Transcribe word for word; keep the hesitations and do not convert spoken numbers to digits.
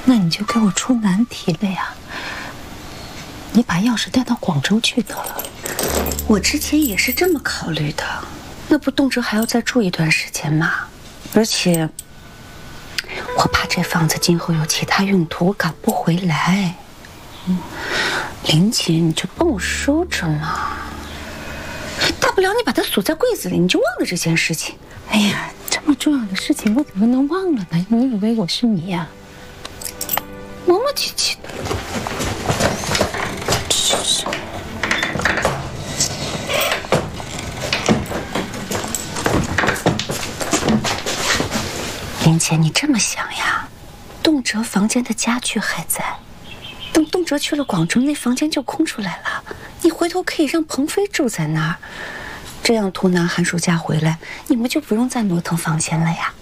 那你就给我出难题了呀！你把钥匙带到广州去得了。 我之前也是这么考虑的，那不动辄还要再住一段时间吗？而且我怕这房子今后有其他用途，我赶不回来。嗯，林姐，你就帮我收着嘛，大不了你把它锁在柜子里，你就忘了这件事情。 哎呀，这么重要的事情我怎么能忘了呢？你以为我是你呀？ 磨磨唧唧的。真是。林姐，你这么想呀？动辄房间的家具还在，等动辄去了广州，那房间就空出来了。你回头可以让鹏飞住在那儿，这样图南寒暑假回来，你们就不用再挪腾房间了呀。